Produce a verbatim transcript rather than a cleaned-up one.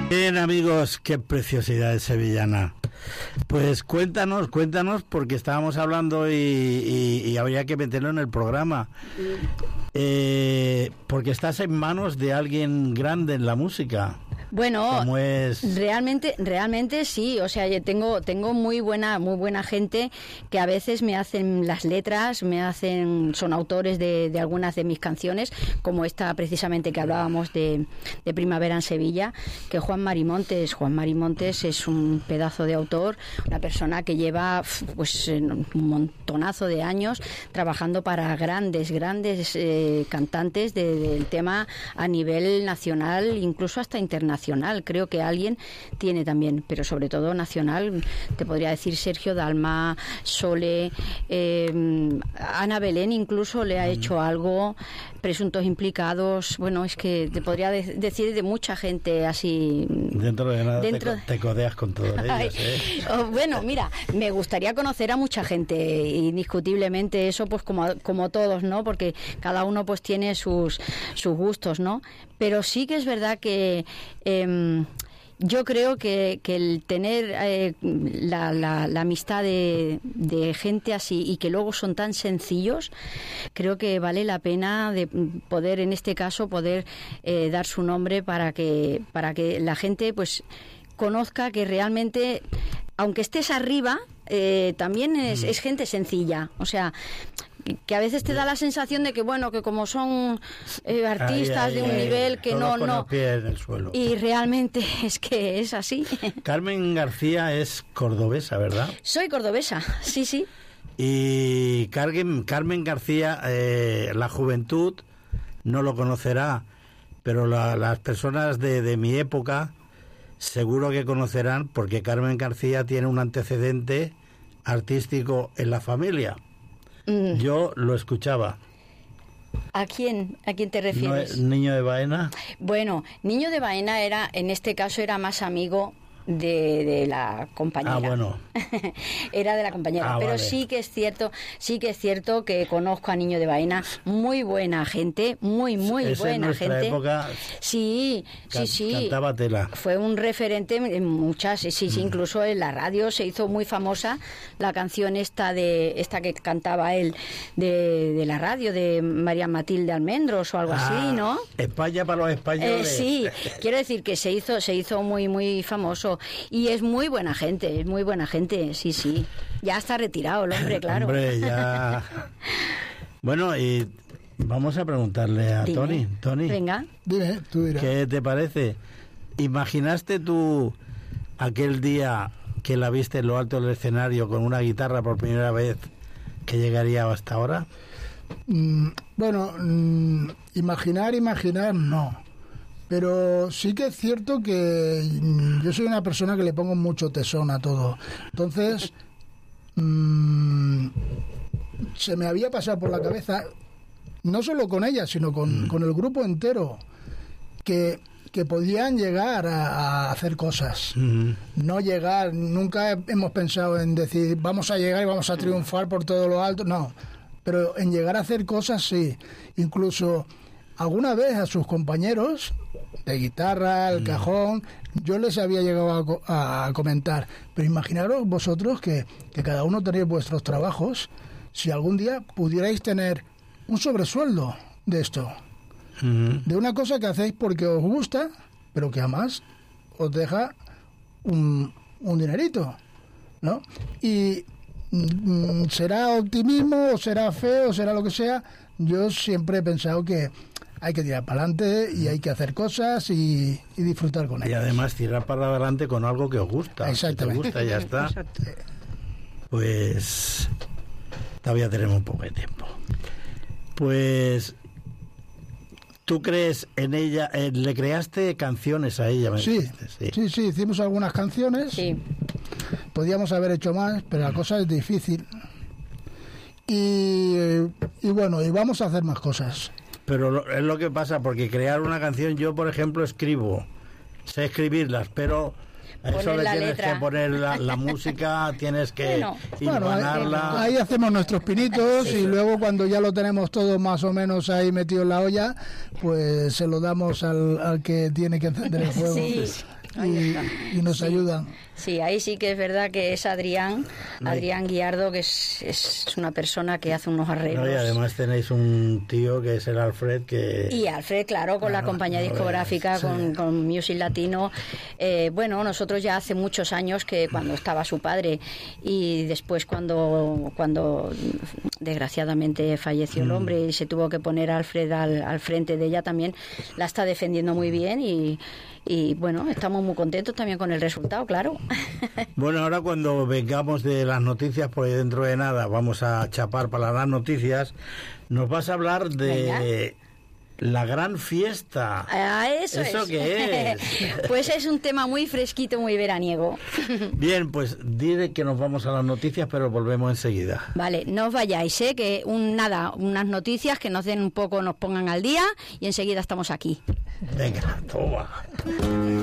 Bien, amigos, qué preciosidad es sevillana. Pues cuéntanos, cuéntanos, porque estábamos hablando y, y, y habría que meterlo en el programa. Eh, porque estás en manos de alguien grande en la música. Bueno, es... realmente, realmente sí. O sea, yo tengo, tengo muy buena, muy buena gente que a veces me hacen las letras, me hacen, son autores de, de algunas de mis canciones, como esta precisamente que hablábamos de, de Primavera en Sevilla, que Juan Marimontes, Juan Marimontes es un pedazo de autor, una persona que lleva pues un montonazo de años trabajando para grandes, grandes eh, cantantes de, del tema a nivel nacional, incluso hasta internacional. Creo que alguien tiene también, pero sobre todo nacional, te podría decir Sergio Dalma, Sole, eh, Ana Belén incluso le ha hecho algo, Presuntos Implicados, bueno, es que te podría de- decir de mucha gente así. Dentro de nada dentro... Te, te codeas con todos ellos, ¿eh? Oh, bueno, mira, me gustaría conocer a mucha gente, indiscutiblemente, eso pues como, como todos, ¿no? Porque cada uno pues tiene sus, sus gustos, ¿no? Pero sí que es verdad que eh, yo creo que, que el tener eh, la, la, la amistad de, de gente así y que luego son tan sencillos, creo que vale la pena de poder, en este caso, poder eh, dar su nombre para que, para que la gente pues conozca que realmente, aunque estés arriba, eh, también es, es gente sencilla. O sea, que a veces te da la sensación de que, bueno, que como son eh, artistas ay, ay, de un ay, nivel que no, con no... los pies en el suelo. Y realmente es que es así. Carmen García es cordobesa, ¿verdad? Soy cordobesa, sí, sí. Y Carmen, Carmen García, eh, la juventud no lo conocerá, pero la, las personas de, de mi época seguro que conocerán, porque Carmen García tiene un antecedente artístico en la familia. Mm. Yo lo escuchaba. ¿A quién? ¿A quién te refieres? No, ¿Niño de Baena? Bueno, Niño de Baena era, en este caso, era más amigo de, de la compañera. Ah, bueno. Era de la compañera, ah, pero vale. sí que es cierto, sí que es cierto que conozco a Niño de Baena, muy buena gente, muy muy Esa buena en nuestra gente. época sí, can, sí, sí. Cantaba tela. Fue un referente en muchas, sí, sí, mm. incluso en la radio se hizo muy famosa la canción esta de esta que cantaba él de, de la radio de María Matilde Almendros o algo ah, así, ¿no? España para los españoles. Eh, sí, quiero decir que se hizo se hizo muy muy famoso y es muy buena gente, es muy buena gente, sí, sí. Ya está retirado el hombre, claro. Hombre, ya. Bueno, y vamos a preguntarle a Dime. Tony. Tony, venga. Dime, tú dirás. ¿Qué te parece? ¿Imaginaste tú aquel día que la viste en lo alto del escenario con una guitarra por primera vez que llegaría hasta ahora? Mm, bueno, mm, imaginar, imaginar, no. Pero sí que es cierto que yo soy una persona que le pongo mucho tesón a todo. Entonces, mmm, se me había pasado por la cabeza, no solo con ella, sino con, mm. con el grupo entero, que, que podían llegar a, a hacer cosas. Mm. No llegar, nunca hemos pensado en decir, vamos a llegar y vamos a triunfar por todo lo alto, no. Pero en llegar a hacer cosas, sí. Incluso alguna vez a sus compañeros de guitarra, el mm. cajón, yo les había llegado a, a comentar, pero imaginaros vosotros que, que cada uno tenéis vuestros trabajos, si algún día pudierais tener un sobresueldo de esto, mm. de una cosa que hacéis porque os gusta, pero que además os deja un, un dinerito, ¿no? Y mm, será optimismo, o será fe, o será lo que sea, yo siempre he pensado que hay que tirar para adelante y hay que hacer cosas y, y disfrutar con ellas. Y además tirar para adelante con algo que os gusta. Exactamente. Si te gusta, ya está. Pues todavía tenemos un poco de tiempo. Pues tú crees en ella, eh, le creaste canciones a ella, ¿me sí, dijiste? Sí, sí, sí, hicimos algunas canciones. Sí. Podíamos haber hecho más, pero la cosa es difícil. Y, y bueno, y vamos a hacer más cosas. Pero lo, es lo que pasa, porque crear una canción, yo por ejemplo escribo, sé escribirlas, pero a eso le tienes letra. que poner la, la música, tienes que bueno, hilvanarla. Bueno, ahí, ahí hacemos nuestros pinitos sí, y sí. luego cuando ya lo tenemos todo más o menos ahí metido en la olla, pues se lo damos al, al que tiene que encender el fuego. Sí, y, y nos sí. ayudan. Sí, ahí sí que es verdad que es Adrián, Adrián Guiardo, que es, es una persona que hace unos arreglos. No, y además tenéis un tío que es el Alfred que... Y Alfred, claro, con no, la compañía no discográfica, veas, sí. con, con Music Latino. Eh, bueno, nosotros ya hace muchos años que cuando estaba su padre y después cuando, cuando desgraciadamente falleció el hombre y se tuvo que poner a Alfred al, al frente de ella, también la está defendiendo muy bien y... Y bueno, estamos muy contentos también con el resultado, claro. Bueno, ahora cuando vengamos de las noticias, porque dentro de nada vamos a chapar para las noticias, nos vas a hablar de... Venga. La gran fiesta. Ah, eso, ¿Eso es. qué es? Pues es un tema muy fresquito, muy veraniego. Bien, pues diré que nos vamos a las noticias, pero volvemos enseguida. Vale, no os vayáis, ¿eh? Que un, nada, unas noticias que nos den un poco, nos pongan al día y enseguida estamos aquí. Venga, toma.